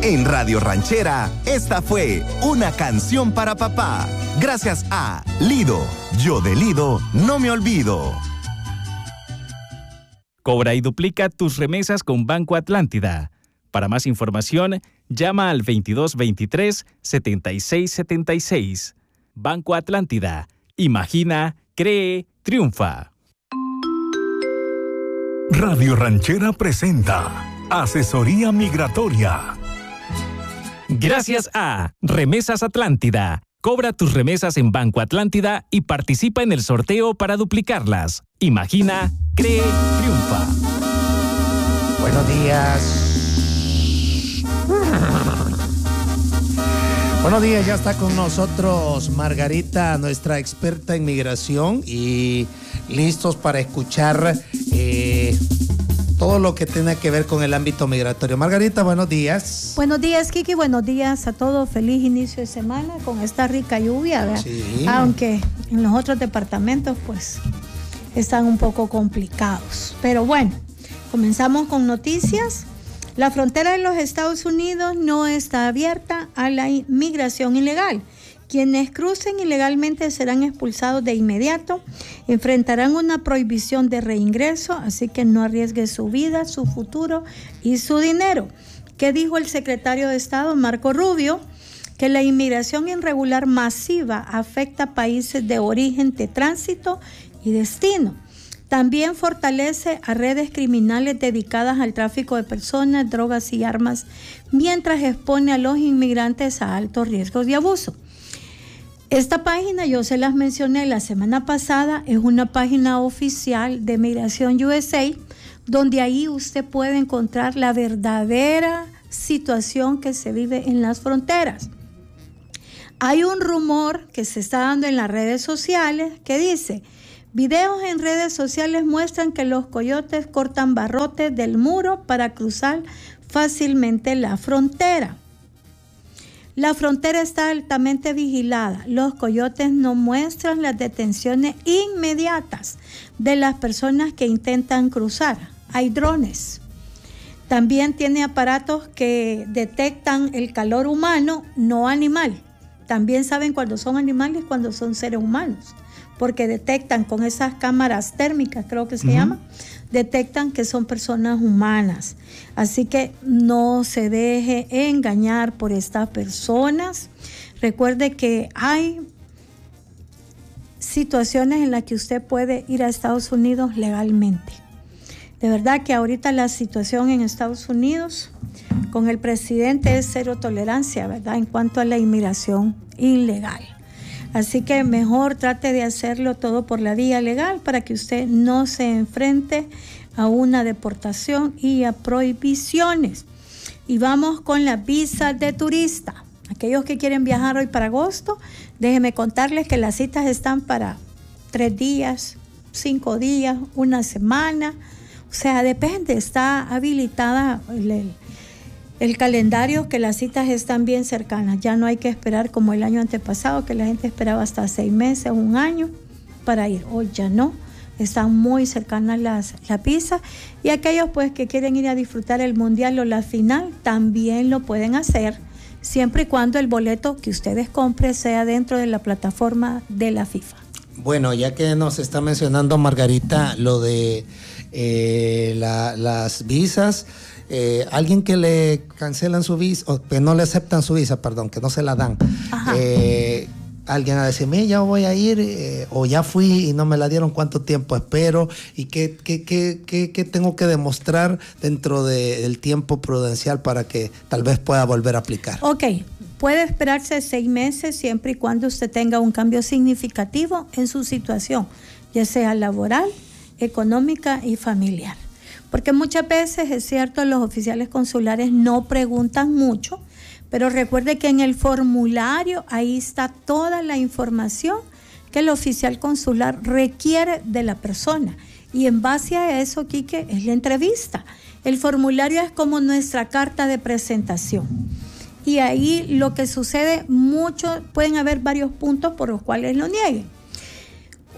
En Radio Ranchera, esta fue una canción para papá. Gracias a Lido. Yo de Lido no me olvido. Cobra y duplica tus remesas con Banco Atlántida. Para más información, llama al 2223-7676. Banco Atlántida. Imagina, cree, triunfa. Radio Ranchera presenta Asesoría Migratoria. Gracias a Remesas Atlántida. Cobra tus remesas en Banco Atlántida y participa en el sorteo para duplicarlas. Imagina, cree, triunfa. Buenos días. Buenos días, ya está con nosotros Margarita, nuestra experta en migración, y listos para escuchar todo lo que tenga que ver con el ámbito migratorio. Margarita, buenos días. Buenos días, Kiki, buenos días a todos. Feliz inicio de semana con esta rica lluvia, ¿verdad? Sí. Aunque en los otros departamentos pues están un poco complicados. Pero bueno, comenzamos con noticias. La frontera de los Estados Unidos no está abierta a la inmigración ilegal. Quienes crucen ilegalmente serán expulsados de inmediato, enfrentarán una prohibición de reingreso, así que no arriesgue su vida, su futuro y su dinero. ¿Qué dijo el secretario de Estado, Marco Rubio? Que la inmigración irregular masiva afecta a países de origen, de tránsito y destino. También fortalece a redes criminales dedicadas al tráfico de personas, drogas y armas, mientras expone a los inmigrantes a altos riesgos de abuso. Esta página, yo se las mencioné la semana pasada, es una página oficial de Migración USA, donde ahí usted puede encontrar la verdadera situación que se vive en las fronteras. Hay un rumor que se está dando en las redes sociales que dice: videos en redes sociales muestran que los coyotes cortan barrotes del muro para cruzar fácilmente la frontera. La frontera está altamente vigilada. Los coyotes no muestran las detenciones inmediatas de las personas que intentan cruzar. Hay drones. También tiene aparatos que detectan el calor humano, no animal. También saben cuando son animales y cuando son seres humanos, porque detectan con esas cámaras térmicas, creo que se llama, detectan que son personas humanas. Así que no se deje engañar por estas personas. Recuerde que hay situaciones en las que usted puede ir a Estados Unidos legalmente. De verdad que ahorita la situación en Estados Unidos con el presidente es cero tolerancia, ¿verdad?, en cuanto a la inmigración ilegal. Así que mejor trate de hacerlo todo por la vía legal para que usted no se enfrente a una deportación y a prohibiciones. Y vamos con la visa de turista. Aquellos que quieren viajar hoy para agosto, déjenme contarles que las citas están para 3 días, 5 días, una semana. O sea, depende, está habilitada el calendario, que las citas están bien cercanas. Ya no hay que esperar como el año antepasado, que la gente esperaba hasta 6 meses, 1 año para ir. Hoy ya no, están muy cercanas las visas. Y aquellos pues que quieren ir a disfrutar el mundial o la final, también lo pueden hacer, siempre y cuando el boleto que ustedes compren sea dentro de la plataforma de la FIFA. Bueno, ya que nos está mencionando Margarita lo de las visas, alguien que le cancelan su visa, o que no le aceptan su visa, perdón, que no se la dan, alguien a decirme, ya voy a ir, o ya fui y no me la dieron, ¿cuánto tiempo espero? ¿Y qué tengo que demostrar dentro del tiempo prudencial para que tal vez pueda volver a aplicar? Ok, puede esperarse 6 meses siempre y cuando usted tenga un cambio significativo en su situación, ya sea laboral, económica y familiar. Porque muchas veces, es cierto, los oficiales consulares no preguntan mucho, pero recuerde que en el formulario ahí está toda la información que el oficial consular requiere de la persona. Y en base a eso, Quique, es la entrevista. El formulario es como nuestra carta de presentación. Y ahí lo que sucede mucho, pueden haber varios puntos por los cuales lo nieguen.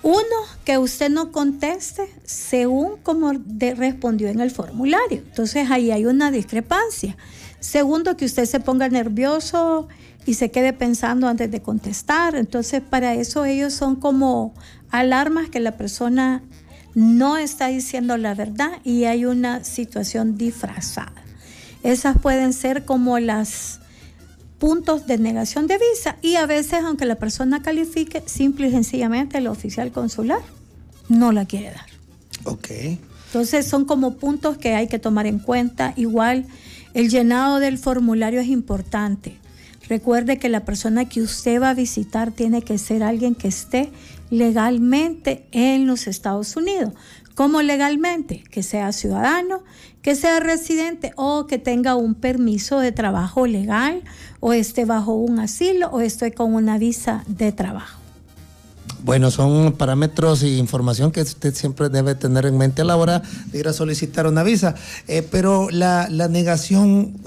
Uno, que usted no conteste según como respondió en el formulario. Entonces ahí hay una discrepancia. Segundo, que usted se ponga nervioso y se quede pensando antes de contestar. Entonces para eso ellos son como alarmas que la persona no está diciendo la verdad y hay una situación disfrazada. Esas pueden ser como los puntos de negación de visa y a veces, aunque la persona califique, simple y sencillamente el oficial consular no la quiere dar. Ok. Entonces son como puntos que hay que tomar en cuenta. Igual el llenado del formulario es importante. Recuerde que la persona que usted va a visitar tiene que ser alguien que esté legalmente en los Estados Unidos. ¿Cómo legalmente? Que sea ciudadano, que sea residente o que tenga un permiso de trabajo legal o esté bajo un asilo o esté con una visa de trabajo. Bueno, son parámetros y información que usted siempre debe tener en mente a la hora de ir a solicitar una visa. Pero la negación,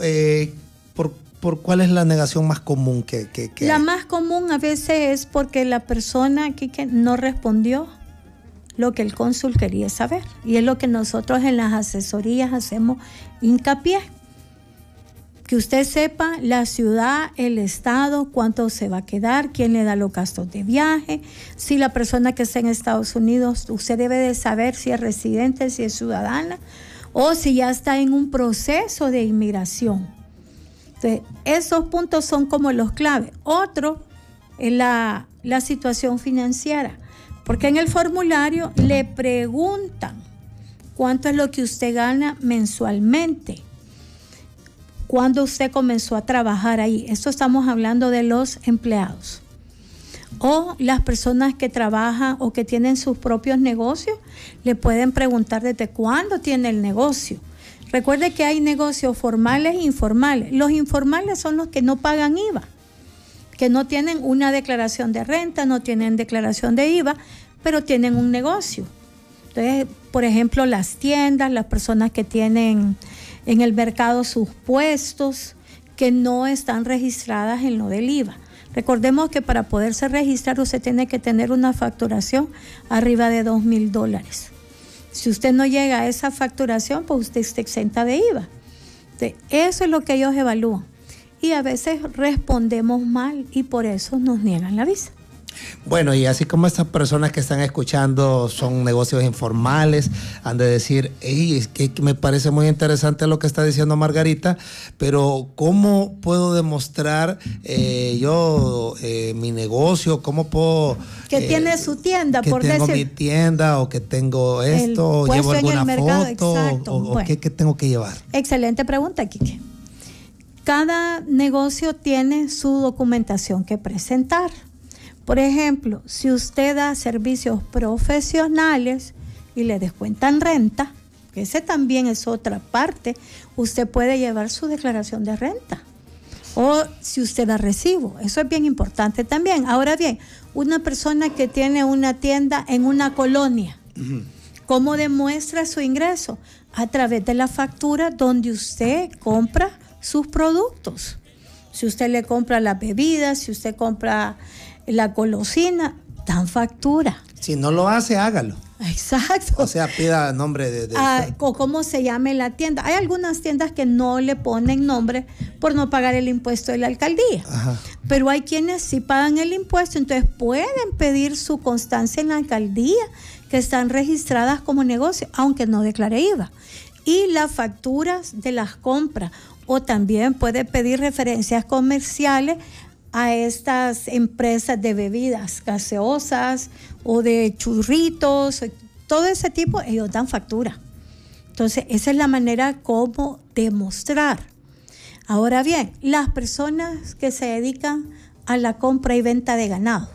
¿por cuál es la negación más común que La hay? más común a veces es porque la persona que no respondió lo que el cónsul quería saber. Y es lo que nosotros en las asesorías hacemos hincapié. Que usted sepa la ciudad, el estado, cuánto se va a quedar, quién le da los gastos de viaje. Si la persona que está en Estados Unidos, usted debe de saber si es residente, si es ciudadana o si ya está en un proceso de inmigración. Entonces, esos puntos son como los claves. Otro es la situación financiera. Porque en el formulario le preguntan cuánto es lo que usted gana mensualmente, cuándo usted comenzó a trabajar ahí. Esto estamos hablando de los empleados. O las personas que trabajan o que tienen sus propios negocios, le pueden preguntar desde cuándo tiene el negocio. Recuerde que hay negocios formales e informales. Los informales son los que no pagan IVA, que no tienen una declaración de renta, no tienen declaración de IVA, pero tienen un negocio. Entonces, por ejemplo, las tiendas, las personas que tienen en el mercado sus puestos, que no están registradas en lo del IVA. Recordemos que para poderse registrar usted tiene que tener una facturación arriba de $2,000. Si usted no llega a esa facturación, pues usted está exenta de IVA. Entonces, eso es lo que ellos evalúan. Y a veces respondemos mal y por eso nos niegan la visa. Bueno, y así como estas personas que están escuchando son negocios informales, han de decir, es que me parece muy interesante lo que está diciendo Margarita, pero ¿cómo puedo demostrar mi negocio? ¿Cómo puedo...? Que tiene su tienda, que por tengo decir. mi tienda o que tengo esto, o llevo alguna foto, o bueno, ¿qué tengo que llevar? Excelente pregunta, Quique. Cada negocio tiene su documentación que presentar. Por ejemplo, si usted da servicios profesionales y le descuentan renta, que ese también es otra parte, usted puede llevar su declaración de renta. O si usted da recibo, eso es bien importante también. Ahora bien, una persona que tiene una tienda en una colonia, ¿cómo demuestra su ingreso? A través de la factura donde usted compra sus productos. Si usted le compra las bebidas, si usted compra la golosina, dan factura. Si no lo hace, hágalo. Exacto. O sea, pida nombre de o cómo se llame la tienda. Hay algunas tiendas que no le ponen nombre por no pagar el impuesto de la alcaldía. Ajá. Pero hay quienes sí pagan el impuesto, entonces pueden pedir su constancia en la alcaldía que están registradas como negocio, aunque no declare IVA. Y las facturas de las compras. O también puede pedir referencias comerciales a estas empresas de bebidas gaseosas o de churritos, todo ese tipo, ellos dan factura. Entonces, esa es la manera como demostrar. Ahora bien, las personas que se dedican a la compra y venta de ganado,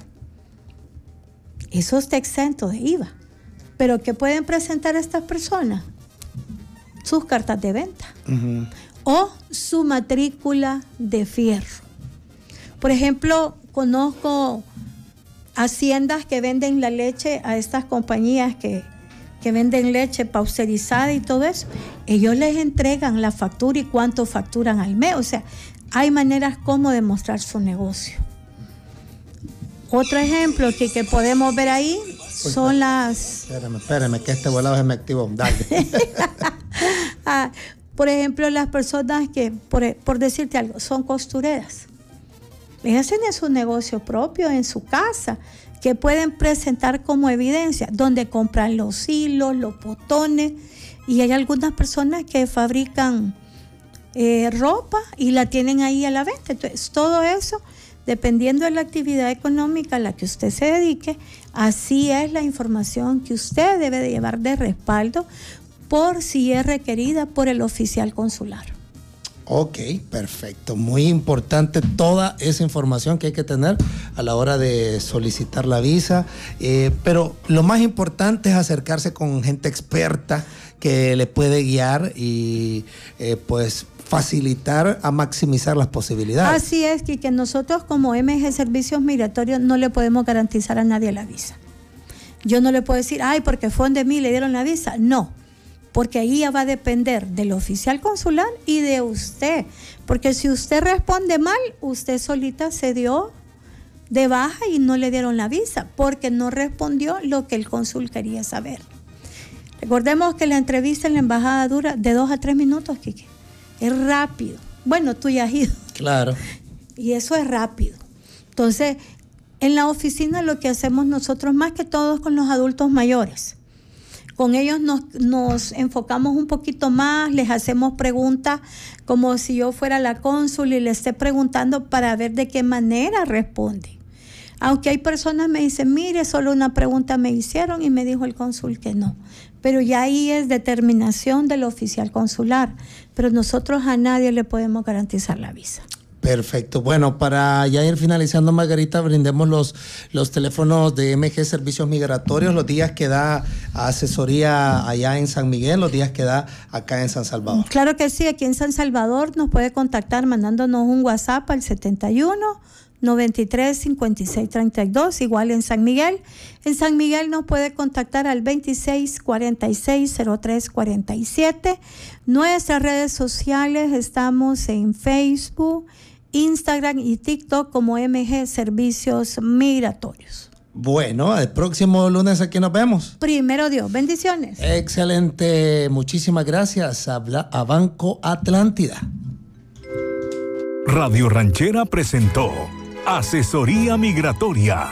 eso está exento de IVA. ¿Pero qué pueden presentar estas personas? Sus cartas de venta. Uh-huh. O su matrícula de fierro. Por ejemplo, conozco haciendas que venden la leche a estas compañías que venden leche pasteurizada y todo eso. Ellos les entregan la factura y cuánto facturan al mes. O sea, hay maneras como demostrar su negocio. Otro ejemplo que podemos ver ahí son las... Espérame, que este volado se me activó. Dale. Por ejemplo, las personas que, por decirte algo, son costureras. Ellas tienen su negocio propio en su casa, que pueden presentar como evidencia, donde compran los hilos, los botones, y hay algunas personas que fabrican ropa y la tienen ahí a la venta. Entonces, todo eso, dependiendo de la actividad económica a la que usted se dedique, así es la información que usted debe de llevar de respaldo por si es requerida por el oficial consular. Ok, perfecto. Muy importante toda esa información que hay que tener a la hora de solicitar la visa. Pero lo más importante es acercarse con gente experta que le puede guiar y pues facilitar a maximizar las posibilidades. Así es, que nosotros como MG Servicios Migratorios no le podemos garantizar a nadie la visa. Yo no le puedo decir, ay, porque fue de mí le dieron la visa. No, porque ahí ya va a depender del oficial consular y de usted. Porque si usted responde mal, usted solita se dio de baja y no le dieron la visa, porque no respondió lo que el cónsul quería saber. Recordemos que la entrevista en la embajada dura de 2 a 3 minutos, Quique. Es rápido. Bueno, tú ya has ido. Claro. Y eso es rápido. Entonces, en la oficina lo que hacemos nosotros más que todo es con los adultos mayores. Con ellos nos enfocamos un poquito más, les hacemos preguntas como si yo fuera la cónsul y le esté preguntando para ver de qué manera responde. Aunque hay personas que me dicen, mire, solo una pregunta me hicieron y me dijo el cónsul que no. Pero ya ahí es determinación del oficial consular. Pero nosotros a nadie le podemos garantizar la visa. Perfecto. Bueno, para ya ir finalizando, Margarita, brindemos los teléfonos de MG Servicios Migratorios, los días que da asesoría allá en San Miguel, los días que da acá en San Salvador. Claro que sí, aquí en San Salvador nos puede contactar mandándonos un WhatsApp al 71-93-56-32, igual en San Miguel. En San Miguel nos puede contactar al 2646-0347. Nuestras redes sociales, estamos en Facebook, Instagram y TikTok como MG Servicios Migratorios. Bueno, el próximo lunes aquí nos vemos. Primero Dios, bendiciones. Excelente, muchísimas gracias a Banco Atlántida. Radio Ranchera presentó Asesoría Migratoria.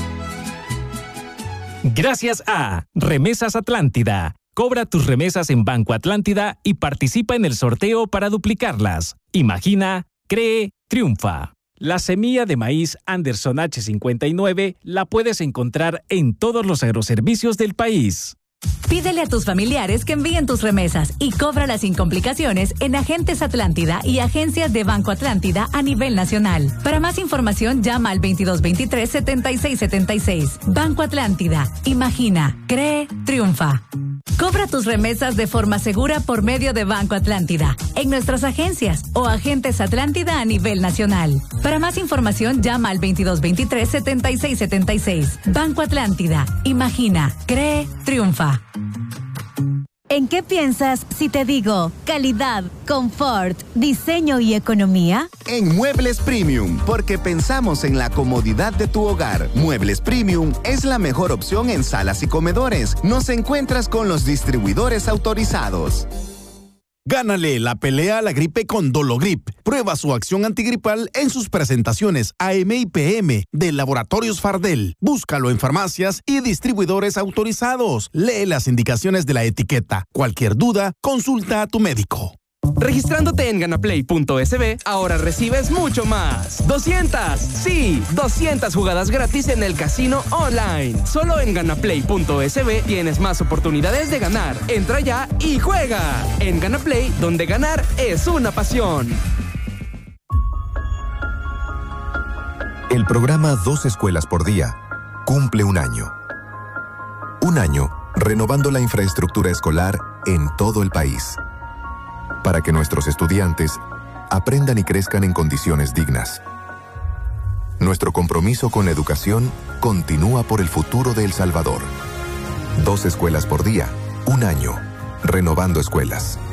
Gracias a Remesas Atlántida. Cobra tus remesas en Banco Atlántida y participa en el sorteo para duplicarlas. Imagina, cree, triunfa. La semilla de maíz Anderson H59 la puedes encontrar en todos los agroservicios del país. Pídele a tus familiares que envíen tus remesas y cóbralas sin complicaciones en Agentes Atlántida y agencias de Banco Atlántida a nivel nacional. Para más información, llama al 2223-7676. Banco Atlántida. Imagina, cree, triunfa. Cobra tus remesas de forma segura por medio de Banco Atlántida, en nuestras agencias o Agentes Atlántida a nivel nacional. Para más información, llama al 2223-7676. Banco Atlántida. Imagina, cree, triunfa. ¿En qué piensas si te digo calidad, confort, diseño y economía? En Muebles Premium, porque pensamos en la comodidad de tu hogar. Muebles Premium es la mejor opción en salas y comedores. Nos encuentras con los distribuidores autorizados. Gánale la pelea a la gripe con Dologrip. Prueba su acción antigripal en sus presentaciones AM y PM de Laboratorios Fardel. Búscalo en farmacias y distribuidores autorizados. Lee las indicaciones de la etiqueta. Cualquier duda, consulta a tu médico. Registrándote en ganaplay.sb, ahora recibes mucho más. 200 jugadas gratis en el casino online. Solo en ganaplay.sb tienes más oportunidades de ganar. Entra ya y juega. En Ganaplay, donde ganar es una pasión. El programa 2 Escuelas por Día cumple un año. Un año renovando la infraestructura escolar en todo el país, para que nuestros estudiantes aprendan y crezcan en condiciones dignas. Nuestro compromiso con la educación continúa por el futuro de El Salvador. 2 escuelas por día, un año, renovando escuelas.